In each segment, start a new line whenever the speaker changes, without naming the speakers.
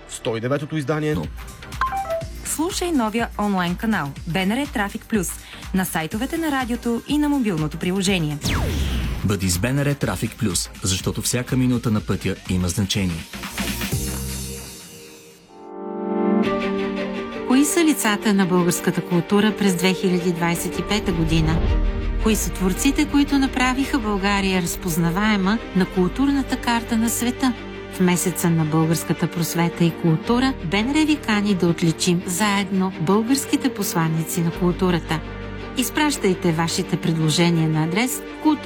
109-то издание.
Слушай новия онлайн канал БНР Трафик Плюс на сайтовете на радиото и на мобилното приложение.
Бъди с БНР Трафик Плюс, защото всяка минута на пътя има значение.
Кои са лицата на българската култура през 2025 година? Кои са творците, които направиха България разпознаваема на културната карта на света? В месеца на българската просвета и култура БНР ви кани да отличим заедно българските посланици на културата. Изпращайте вашите предложения на адрес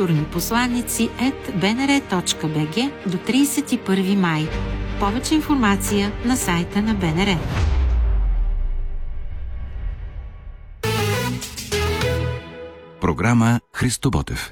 kulturniposlanici@bnr.bg до 31 май. Повече информация на сайта на БНР.
Програма Христо Ботев.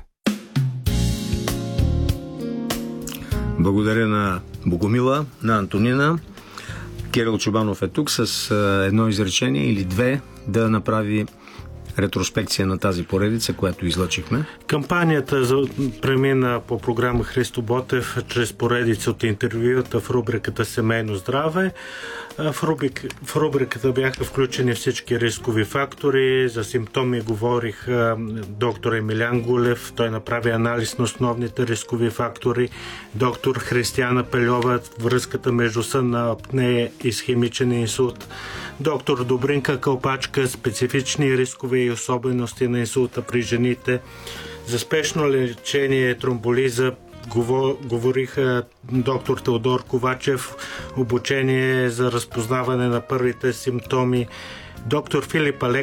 Благодаря на Богомила, на Антонина. Кирил Чубанов е тук с едно изречение или две да направи ретроспекция на тази поредица, която излъчихме.
Кампанията премина по програма Христо Ботев чрез поредица от интервюта в рубриката Семейно здраве. В рубриката бяха включени всички рискови фактори. За симптоми говорих доктор Емилян Гулев. Той направи анализ на основните рискови фактори. Доктор Християна Пельова, връзката между сънна апнея и исхемичен инсулт. Доктор Добринка Кълпачка, специфични рискови и особености на инсулта при жените. За спешно лечение тромболиза говориха доктор Теодор Ковачев, обучение за разпознаване на първите симптоми. Доктор Филип Алеков